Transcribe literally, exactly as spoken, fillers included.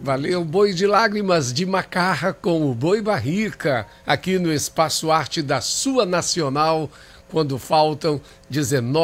Valeu, Boi de Lágrimas de Macarra com o Boi Barrica, aqui no Espaço Arte da sua Nacional, quando faltam dezenove